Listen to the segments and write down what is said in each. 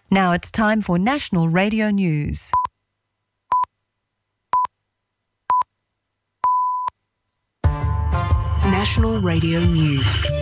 Now it's time for National Radio News. National Radio News.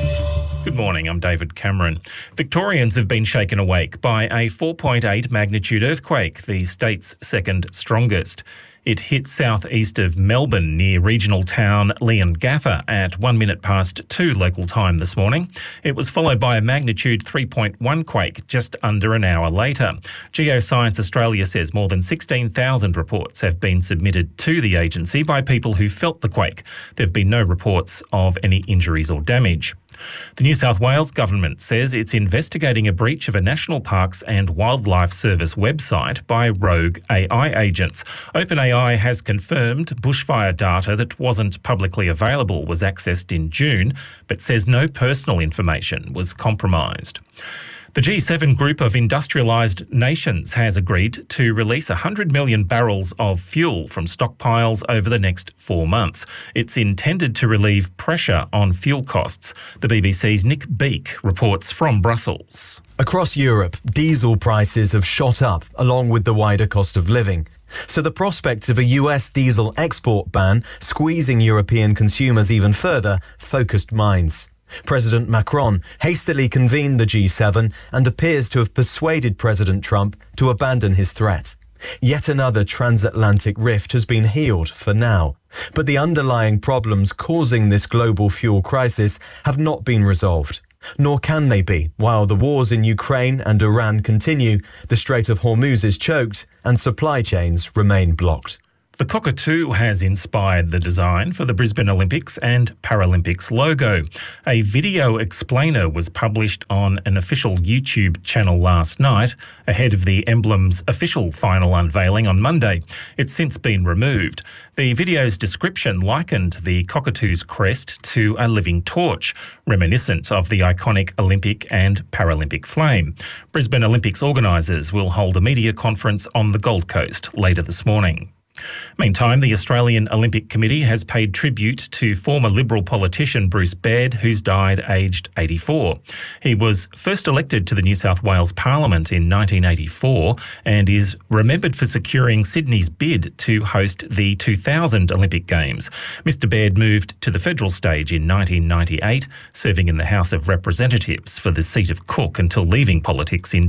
Good morning, I'm David Cameron. Victorians have been shaken awake by a 4.8 magnitude earthquake, the state's second strongest. It hit southeast of Melbourne near regional town Leongatha at 1 minute past 2 local time this morning. It was followed by a magnitude 3.1 quake just under an hour later. Geoscience Australia says more than 16,000 reports have been submitted to the agency by people who felt the quake. There have been no reports of any injuries or damage. The New South Wales government says it's investigating a breach of a National Parks and Wildlife Service website by rogue AI agents. OpenAI has confirmed bushfire data that wasn't publicly available was accessed in June, but says no personal information was compromised. The G7 group of industrialised nations has agreed to release 100 million barrels of fuel from stockpiles over the next 4 months. It's intended to relieve pressure on fuel costs. The BBC's Nick Beake reports from Brussels. Across Europe, diesel prices have shot up along with the wider cost of living. So the prospects of a US diesel export ban squeezing European consumers even further focused minds. President Macron hastily convened the G7 and appears to have persuaded President Trump to abandon his threat. Yet another transatlantic rift has been healed for now. But the underlying problems causing this global fuel crisis have not been resolved. Nor can they be while the wars in Ukraine and Iran continue, the Strait of Hormuz is choked and supply chains remain blocked. The cockatoo has inspired the design for the Brisbane Olympics and Paralympics logo. A video explainer was published on an official YouTube channel last night, ahead of the emblem's official final unveiling on Monday. It's since been removed. The video's description likened the cockatoo's crest to a living torch, reminiscent of the iconic Olympic and Paralympic flame. Brisbane Olympics organisers will hold a media conference on the Gold Coast later this morning. Meantime, the Australian Olympic Committee has paid tribute to former Liberal politician Bruce Baird, who's died aged 84. He was first elected to the New South Wales Parliament in 1984 and is remembered for securing Sydney's bid to host the 2000 Olympic Games. Mr Baird moved to the federal stage in 1998, serving in the House of Representatives for the seat of Cook until leaving politics in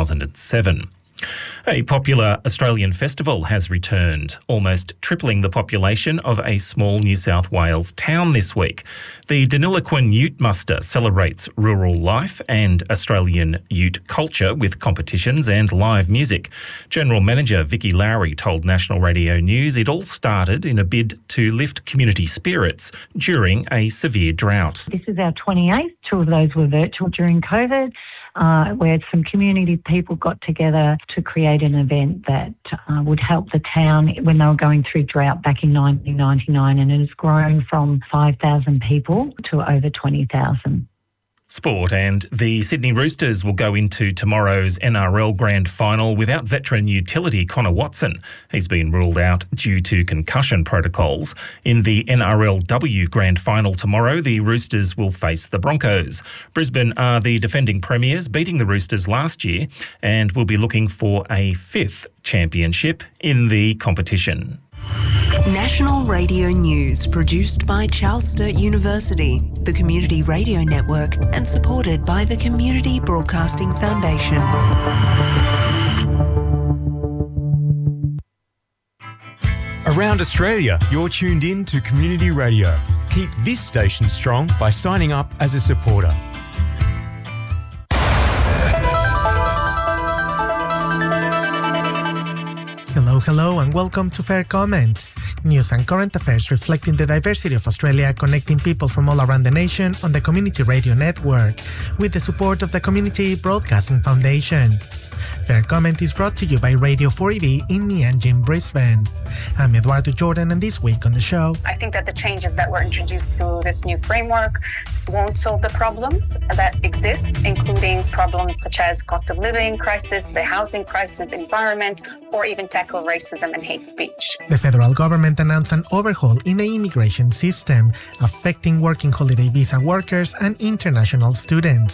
2007. A popular Australian festival has returned, almost tripling the population of a small New South Wales town this week. The Deniliquin Ute Muster celebrates rural life and Australian ute culture with competitions and live music. General Manager Vicky Lowry told National Radio News it all started in a bid to lift community spirits during a severe drought. This is our 28th. 2 of those were virtual during COVID, where some community people got together to create an event that would help the town when they were going through drought back in 1999, and it has grown from 5,000 people to over 20,000. Sport, and the Sydney Roosters will go into tomorrow's NRL Grand Final without veteran utility Connor Watson. He's been ruled out due to concussion protocols. In the NRLW Grand Final tomorrow, the Roosters will face the Broncos. Brisbane are the defending premiers, beating the Roosters last year, and will be looking for a 5th championship in the competition. National Radio News, produced by Charles Sturt University, the Community Radio Network, and supported by the Community Broadcasting Foundation. Around Australia, you're tuned in to Community Radio. Keep this station strong by signing up as a supporter. Hello and welcome to Fair Comment. News and current affairs reflecting the diversity of Australia, connecting people from all around the nation on the Community Radio Network, with the support of the Community Broadcasting Foundation. Fair Comment is brought to you by Radio 4EB in Meanjin, Brisbane. I'm Eduardo Jordan, and this week on the show, I think that the changes that were introduced through this new framework won't solve the problems that exist, including problems such as cost of living crisis, the housing crisis, environment, or even tackle racism and hate speech. The federal government announced an overhaul in the immigration system, affecting working holiday visa workers and international students.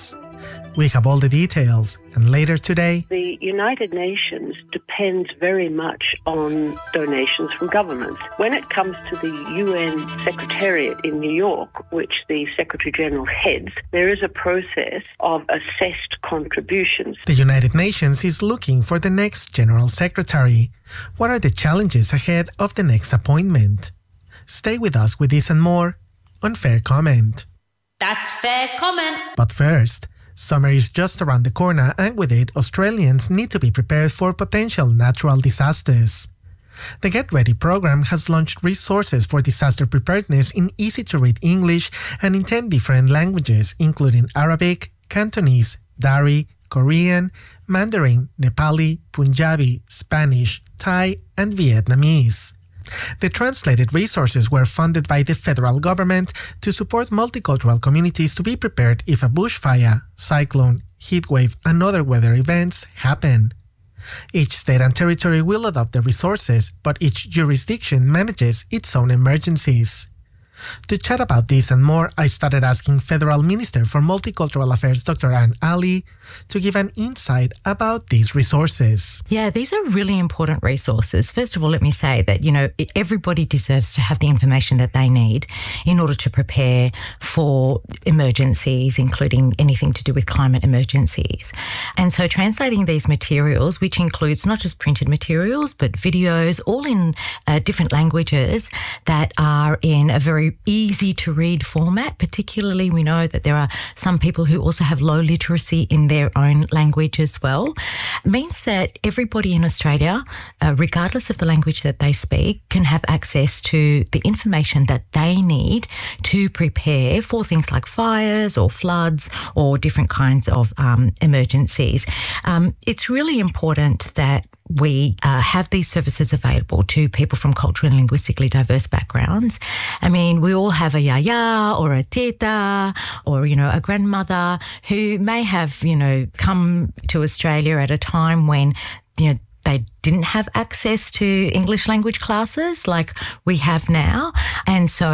We have all the details, and later today... The United Nations depends very much on donations from governments. When it comes to the UN Secretariat in New York, which the Secretary-General heads, there is a process of assessed contributions. The United Nations is looking for the next General Secretary. What are the challenges ahead of the next appointment? Stay with us with this and more on Fair Comment. That's Fair Comment. But first, summer is just around the corner, and with it, Australians need to be prepared for potential natural disasters. The Get Ready program has launched resources for disaster preparedness in easy-to-read English and in 10 different languages, including Arabic, Cantonese, Dari, Korean, Mandarin, Nepali, Punjabi, Spanish, Thai, and Vietnamese. The translated resources were funded by the federal government to support multicultural communities to be prepared if a bushfire, cyclone, heatwave, and other weather events happen. Each state and territory will adopt the resources, but each jurisdiction manages its own emergencies. To chat about this and more, I started asking Federal Minister for Multicultural Affairs Dr. Anne Ali to give an insight about these resources. Yeah, these are really important resources. First of all, let me say that, everybody deserves to have the information that they need in order to prepare for emergencies, including anything to do with climate emergencies. And so translating these materials, which includes not just printed materials, but videos, all in different languages that are in a very easy to read format. Particularly, we know that there are some people who also have low literacy in their own language as well. It means that everybody in Australia, regardless of the language that they speak, can have access to the information that they need to prepare for things like fires or floods or different kinds of emergencies. It's really important that we have these services available to people from culturally and linguistically diverse backgrounds. I mean, we all have a yaya or a tita or, a grandmother who may have, come to Australia at a time when, they didn't have access to English language classes like we have now. And so,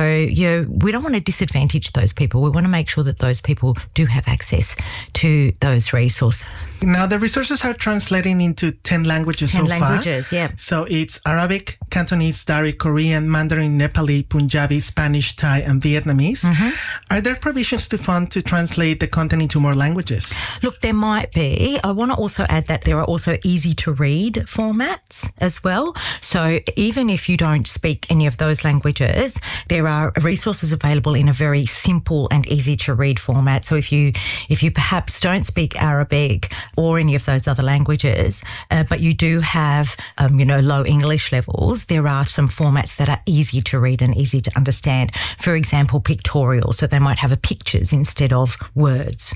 we don't want to disadvantage those people. We want to make sure that those people do have access to those resources. Now, the resources are translating into 10 languages so far. 10 languages, yeah. So it's Arabic, Cantonese, Dari, Korean, Mandarin, Nepali, Punjabi, Spanish, Thai, and Vietnamese. Mm-hmm. Are there provisions to fund to translate the content into more languages? Look, there might be. I want to also add that there are also easy-to-read formats as well. So even if you don't speak any of those languages, there are resources available in a very simple and easy-to-read format. So if you perhaps don't speak Arabic or any of those other languages, but you do have, low English levels, there are some formats that are easy to read and easy to understand. For example, pictorial, so they might have pictures instead of words.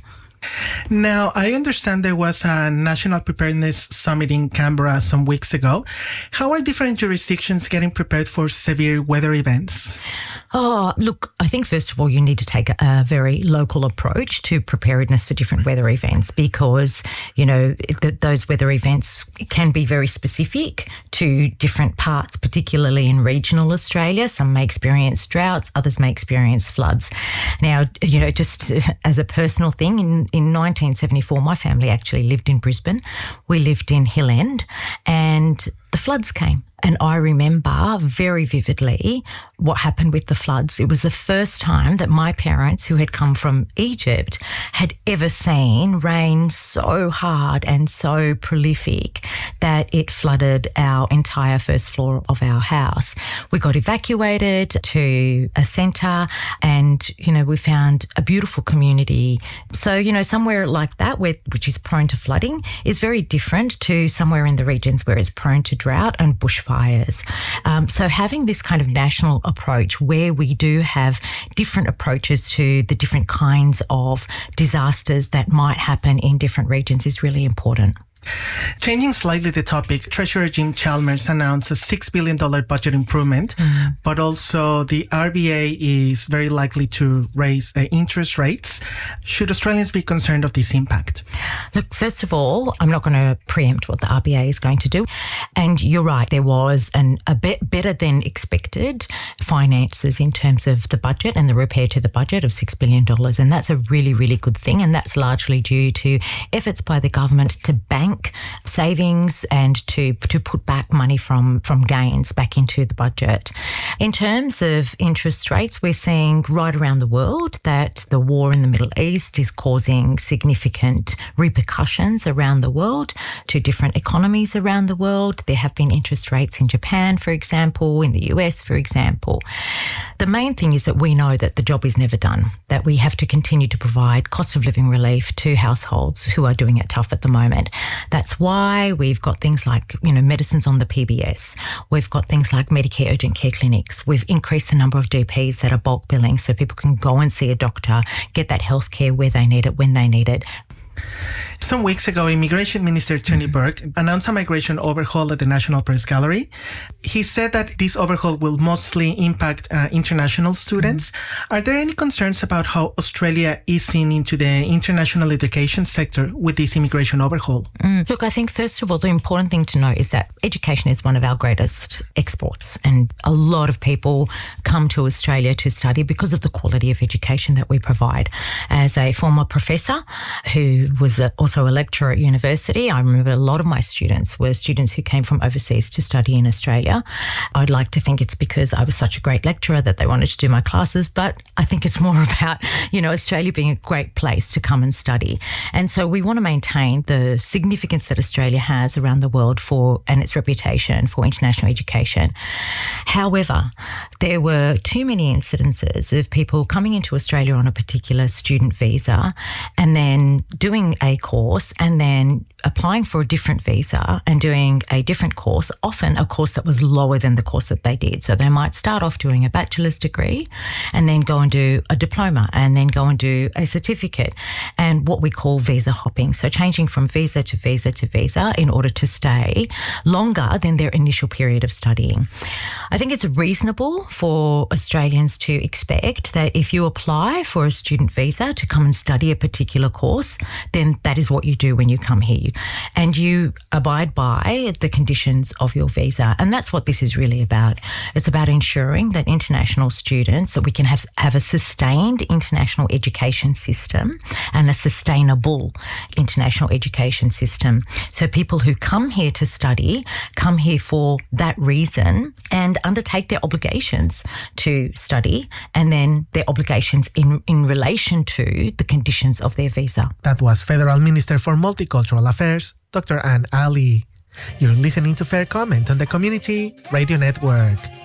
Now, I understand there was a National Preparedness Summit in Canberra some weeks ago. How are different jurisdictions getting prepared for severe weather events? Oh, look, I think first of all, you need to take a very local approach to preparedness for different weather events because, those weather events can be very specific to different parts, particularly in regional Australia. Some may experience droughts, others may experience floods. Now, just as a personal thing, in 1974, my family actually lived in Brisbane. We lived in Hill End and the floods came. And I remember very vividly what happened with the floods. It was the first time that my parents, who had come from Egypt, had ever seen rain so hard and so prolific that it flooded our entire first floor of our house. We got evacuated to a centre and, we found a beautiful community. So, somewhere like that, which is prone to flooding, is very different to somewhere in the regions where it's prone to drought and bushfires. So having this kind of national approach where we do have different approaches to the different kinds of disasters that might happen in different regions is really important. Changing slightly the topic, Treasurer Jim Chalmers announced a $6 billion budget improvement, but also the RBA is very likely to raise interest rates. Should Australians be concerned of this impact? Look, first of all, I'm not going to preempt what the RBA is going to do. And you're right, there was a bit better than expected finances in terms of the budget and the repair to the budget of $6 billion. And that's a really, really good thing. And that's largely due to efforts by the government to bank savings and to put back money from gains back into the budget. In terms of interest rates, we're seeing right around the world that the war in the Middle East is causing significant repercussions around the world to different economies around the world. There have been interest rates in Japan, for example, in the US, for example. The main thing is that we know that the job is never done, that we have to continue to provide cost of living relief to households who are doing it tough at the moment. That's why we've got things like, medicines on the PBS. We've got things like Medicare urgent care clinics. We've increased the number of GPs that are bulk billing so people can go and see a doctor, get that health care where they need it, when they need it. Some weeks ago, Immigration Minister Tony Burke announced a migration overhaul at the National Press Gallery. He said that this overhaul will mostly impact international students. Are there any concerns about how Australia is seen into the international education sector with this immigration overhaul? Look, I think first of all, the important thing to know is that education is one of our greatest exports, and a lot of people come to Australia to study because of the quality of education that we provide. As a former professor who was also a lecturer at university, I remember a lot of my students were students who came from overseas to study in Australia. I'd like to think it's because I was such a great lecturer that they wanted to do my classes, but I think it's more about, Australia being a great place to come and study. And so we want to maintain the significance that Australia has around the world and its reputation for international education. However, there were too many incidences of people coming into Australia on a particular student visa and then doing a course and then applying for a different visa and doing a different course, often a course that was lower than the course that they did. So they might start off doing a bachelor's degree and then go and do a diploma and then go and do a certificate, and what we call visa hopping. So changing from visa to visa to visa in order to stay longer than their initial period of studying. I think it's reasonable for Australians to expect that if you apply for a student visa to come and study a particular course, then that is what you do when you come here. And you abide by the conditions of your visa. And that's what this is really about. It's about ensuring that international students, that we can have a sustained international education system and a sustainable international education system. So people who come here to study, come here for that reason and undertake their obligations to study and then their obligations in relation to the conditions of their visa. That was Federal Minister for Multicultural Affairs, Dr. Anne Ali. You're listening to Fair Comment on the Community Radio Network.